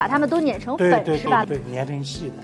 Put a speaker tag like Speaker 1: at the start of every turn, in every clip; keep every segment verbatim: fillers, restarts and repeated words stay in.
Speaker 1: 把它们都碾成粉，
Speaker 2: 对对
Speaker 1: 是吧？
Speaker 2: 对，碾成细的。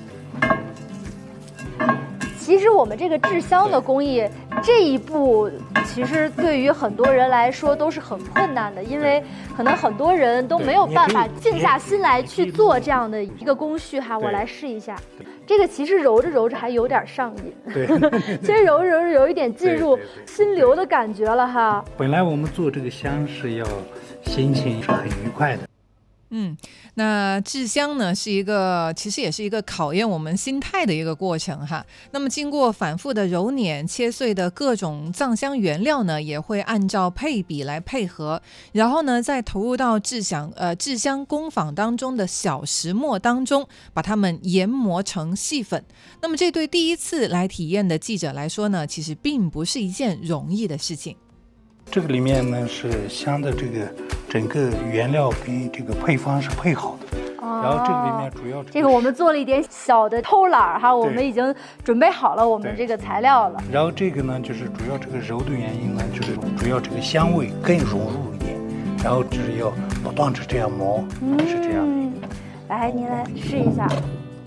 Speaker 1: 其实我们这个制香的工艺这一步，其实对于很多人来说都是很困难的，因为可能很多人都没有办法静下心来去做这样的一个工序哈。我来试一下，这个其实揉着揉着还有点上瘾，
Speaker 2: 对，
Speaker 1: 其实揉着揉着有一点进入心流的感觉了哈。
Speaker 2: 本来我们做这个香是要心情是很愉快的。
Speaker 3: 嗯，那制香呢是一个其实也是一个考验我们心态的一个过程哈。那么经过反复的揉捻，切碎的各种藏香原料呢也会按照配比来配合，然后呢再投入到制香呃制香工坊当中的小石磨当中，把它们研磨成细粉。那么这对第一次来体验的记者来说呢，其实并不是一件容易的事情。
Speaker 2: 这个里面呢是香的这个整个原料跟这个配方是配好的，哦、然后这个里面主要、这个、
Speaker 1: 这个我们做了一点小的偷懒哈，我们已经准备好了我们这个材料了。
Speaker 2: 然后这个呢就是主要这个揉的原因呢，就是主要这个香味更融入一点，然后只要不断的这样磨，嗯、是这样的一个。
Speaker 1: 来，您来试一下。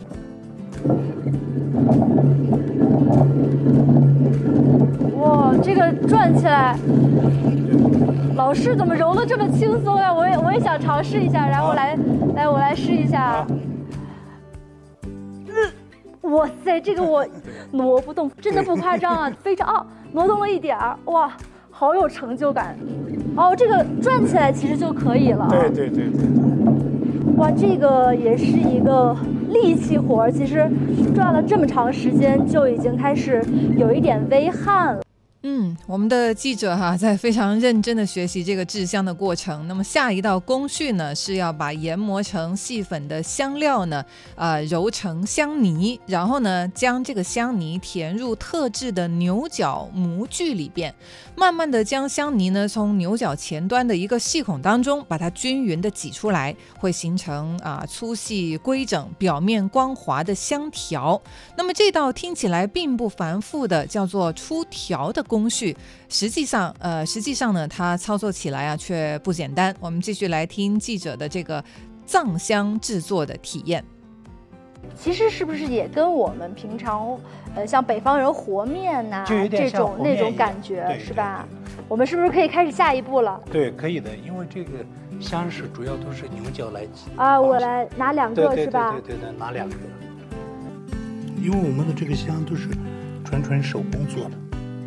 Speaker 1: 哇，这个转起来，老师怎么揉得这么轻松呀？我也我也想尝试一下，然后来来我来试一下。嗯，哇塞，这个我挪不动，真的不夸张啊，非常啊，挪动了一点儿，哇，好有成就感。哦，这个转起来其实就可以了。
Speaker 2: 对对对对。
Speaker 1: 哇，这个也是一个力气活，其实转了这么长时间，就已经开始有一点微汗了。
Speaker 3: 嗯，我们的记者哈在非常认真的学习这个制香的过程。那么下一道工序呢，是要把研磨成细粉的香料呢，呃，揉成香泥，然后呢，将这个香泥填入特制的牛角模具里边，慢慢的将香泥呢从牛角前端的一个细孔当中把它均匀的挤出来，会形成啊、呃、粗细规整、表面光滑的香条。那么这道听起来并不繁复的叫做出条的工序，实际上呃实际上呢它操作起来啊却不简单。我们继续来听记者的这个藏香制作的体验。
Speaker 1: 其实是不是也跟我们平常呃像北方人和面呐、啊、这种那种感觉是吧？我们是不是可以开始下一步了？
Speaker 2: 对，可以的，因为这个香是主要都是牛角来挤
Speaker 1: 啊。我来拿两个是吧？
Speaker 2: 对对对对，拿两个。因为我们的这个香都是纯纯手工做的，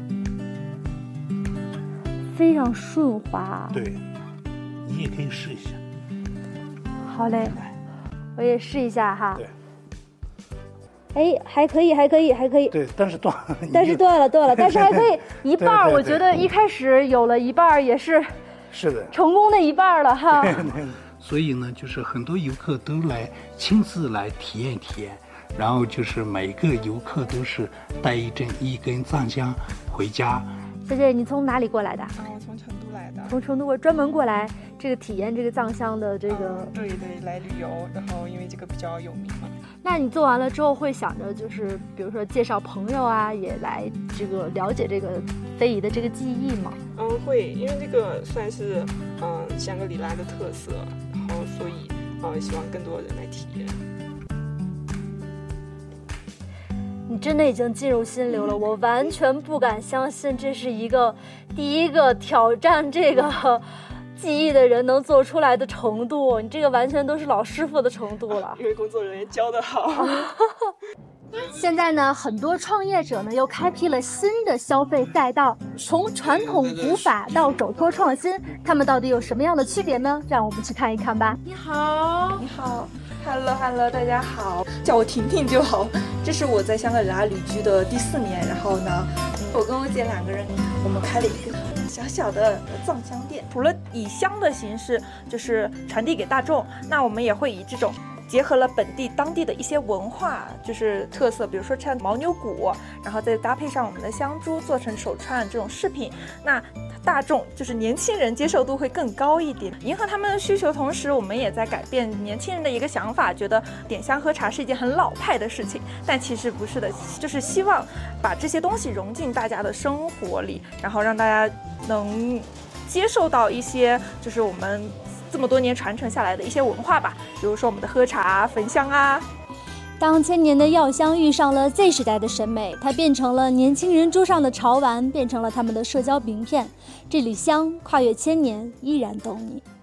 Speaker 1: 非常顺滑。
Speaker 2: 对，你也可以试一下。
Speaker 1: 好嘞，我也试一下哈。
Speaker 2: 对。
Speaker 1: 哎，还可以，还可以，还可以。
Speaker 2: 对，但是断了。
Speaker 1: 但是断了，断了，但是还可以一半。我觉得一开始有了一半也是。
Speaker 2: 是的。
Speaker 1: 成功的一半了哈。
Speaker 2: 对对。所以呢，就是很多游客都来亲自来体验体验。然后就是每个游客都是带一针一根藏香回家。
Speaker 1: 小姐，你从哪里过来的？啊，
Speaker 4: 我从成都来的。
Speaker 1: 从成都过专门过来这个体验这个藏香的这个。
Speaker 4: 啊、对对，来旅游，然后因为这个比较有名嘛。
Speaker 1: 那你做完了之后会想着就是比如说介绍朋友啊，也来这个了解这个非遗的这个技艺吗？
Speaker 4: 嗯，会，因为这个算是嗯香格里拉的特色，然后所以嗯希望更多人来体验。
Speaker 1: 你真的已经进入心流了，我完全不敢相信这是一个第一个挑战这个技艺的人能做出来的程度，你这个完全都是老师傅的程度了。
Speaker 4: 因为工作人员教得好。
Speaker 1: 现在呢，很多创业者呢又开辟了新的消费赛道，从传统古法到手托创新，他们到底有什么样的区别呢？让我们去看一看吧。
Speaker 4: 你好，你好。Hello Hello， 大家好，叫我婷婷就好。这是我在香格里拉旅居的第四年，然后呢，我跟我姐两个人，我们开了一个小小的藏香店。除了以香的形式就是传递给大众，那我们也会以这种结合了本地当地的一些文化就是特色，比如说唱牦牛鼓，然后再搭配上我们的香珠做成手串这种饰品，那大众就是年轻人接受度会更高一点，迎合他们的需求。同时我们也在改变年轻人的一个想法，觉得点香喝茶是一件很老派的事情，但其实不是的，就是希望把这些东西融进大家的生活里，然后让大家能接受到一些就是我们这么多年传承下来的一些文化吧，比如说我们的喝茶啊、焚香啊。
Speaker 5: 当千年的药香遇上了 Z 时代的审美，它变成了年轻人桌上的潮玩，变成了他们的社交名片。这缕香跨越千年，依然懂你。